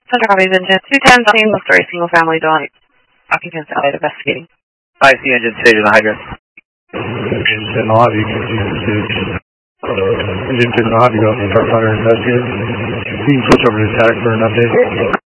Center copies, engine 210, scene, the story, single family dwelling. Occupants outside investigating. I see engine stage in the hydrant. Engine 10 I'll have you continue to stage. Engine 10 I'll have you go up and start fire investigating. You can switch over to static for an update.